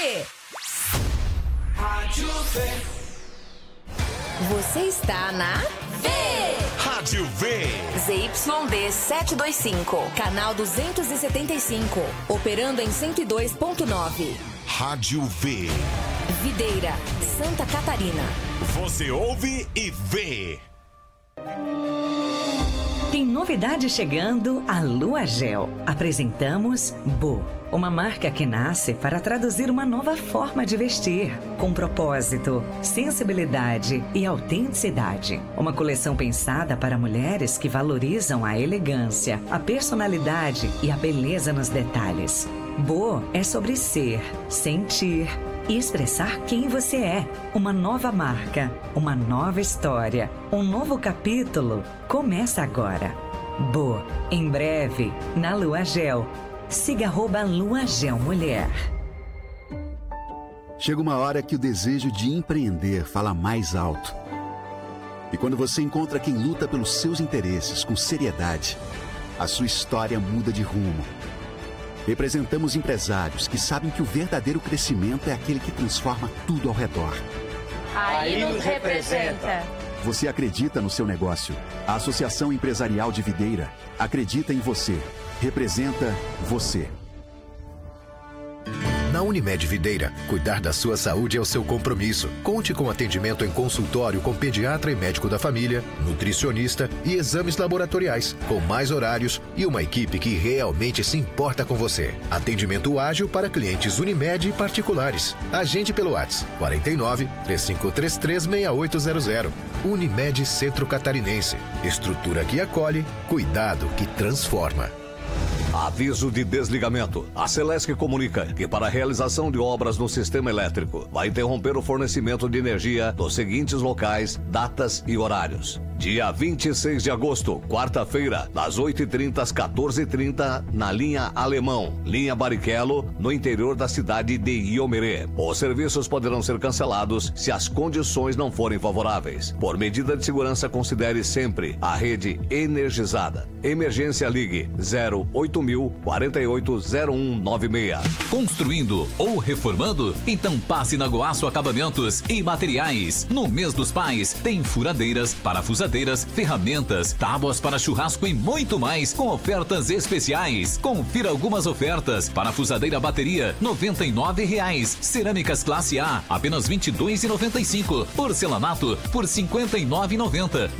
V. Rádio V. Você está na V. Rádio V. ZYD 725, canal 275, operando em 102.9. Rádio V. Videira, Santa Catarina. Você ouve e vê. Tem novidade chegando à Lua Gel. Apresentamos Bo, uma marca que nasce para traduzir uma nova forma de vestir, com propósito, sensibilidade e autenticidade. Uma coleção pensada para mulheres que valorizam a elegância, a personalidade e a beleza nos detalhes. Bo é sobre ser, sentir e expressar quem você é. Uma nova marca, uma nova história, um novo capítulo começa agora. Bo, em breve, na Lua Gel. Siga @LuaGelMulher. Chega uma hora que o desejo de empreender fala mais alto. E quando você encontra quem luta pelos seus interesses com seriedade, a sua história muda de rumo. Representamos empresários que sabem que o verdadeiro crescimento é aquele que transforma tudo ao redor. Aí nos representa. Você acredita no seu negócio. A Associação Empresarial de Videira acredita em você. Representa você. Na Unimed Videira, cuidar da sua saúde é o seu compromisso. Conte com atendimento em consultório com pediatra e médico da família, nutricionista e exames laboratoriais, com mais horários e uma equipe que realmente se importa com você. Atendimento ágil para clientes Unimed e particulares. Agende pelo WhatsApp 49 3533 6800. Unimed Centro Catarinense. Estrutura que acolhe, cuidado que transforma. Aviso de desligamento. A Celesc comunica que para a realização de obras no sistema elétrico vai interromper o fornecimento de energia dos seguintes locais, datas e horários. Dia 26 de agosto, quarta-feira, das 8h30 às 14h30, na linha Alemão, linha Barrichello, no interior da cidade de Iomerê. Os serviços poderão ser cancelados se as condições não forem favoráveis. Por medida de segurança, considere sempre a rede energizada. Emergência Ligue 08.000 480196. Construindo ou reformando? Então passe na Goaço Acabamentos e Materiais. No mês dos pais, tem furadeiras, parafusadeiras, ferramentas, tábuas para churrasco e muito mais com ofertas especiais. Confira algumas ofertas. Parafusadeira bateria, R$ 99,00. Cerâmicas classe A, apenas R$ 22,95. Porcelanato, por R$ 59,90.